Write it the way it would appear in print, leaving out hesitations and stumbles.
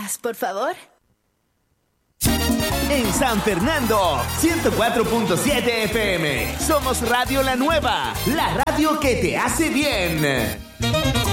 Más, por favor. En San Fernando, 104.7 FM. Somos Radio La Nueva, la radio que te hace bien.